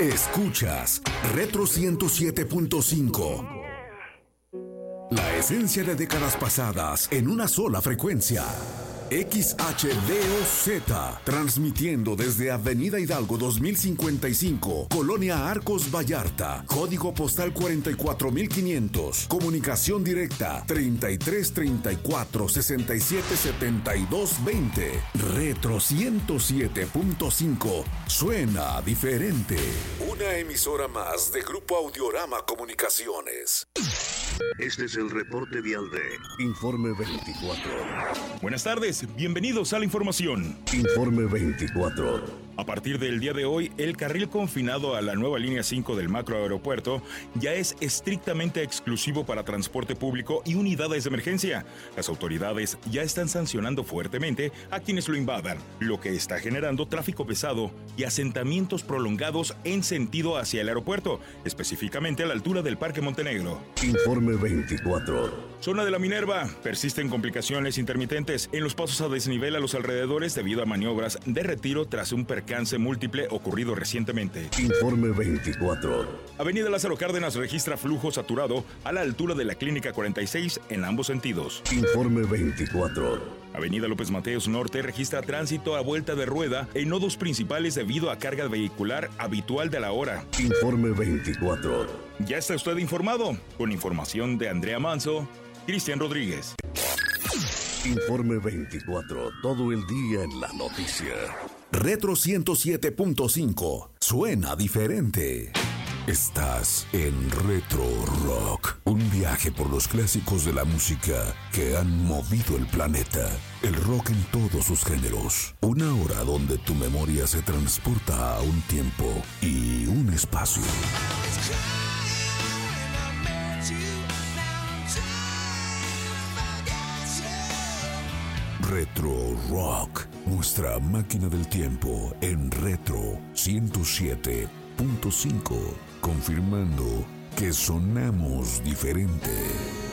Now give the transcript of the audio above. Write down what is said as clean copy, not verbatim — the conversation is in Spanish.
Escuchas Retro 107.5. La esencia de décadas pasadas en una sola frecuencia. XHDOZ, transmitiendo desde Avenida Hidalgo 2055, Colonia Arcos Vallarta, código postal 44500, comunicación directa 3334 67 72 20. Retro 107.5, suena diferente. Una emisora más de Grupo Audiorama Comunicaciones. Este es el reporte vial de Informe 24. Buenas tardes, bienvenidos a la información. Informe 24. A partir del día de hoy, el carril confinado a la nueva línea 5 del macroaeropuerto ya es estrictamente exclusivo para transporte público y unidades de emergencia. Las autoridades ya están sancionando fuertemente a quienes lo invadan, lo que está generando tráfico pesado y asentamientos prolongados en sentido hacia el aeropuerto, específicamente a la altura del Parque Montenegro. Informe 24. Zona de la Minerva. Persisten complicaciones intermitentes en los pasos a desnivel a los alrededores debido a maniobras de retiro tras un percance múltiple ocurrido recientemente. Informe 24. Avenida Lázaro Cárdenas registra flujo saturado a la altura de la Clínica 46 en ambos sentidos. Informe 24. Avenida López Mateos Norte registra tránsito a vuelta de rueda en nodos principales debido a carga vehicular habitual de la hora. Informe 24. Ya está usted informado. Con información de Andrea Manso, Cristian Rodríguez. Informe 24. Todo el día en la noticia. Retro 107.5. Suena diferente. Estás en Retro Rock, un viaje por los clásicos de la música que han movido el planeta. El rock en todos sus géneros. Una hora donde tu memoria se transporta a un tiempo y un espacio. Retro Rock, nuestra máquina del tiempo en Retro 107.5, confirmando que sonamos diferente.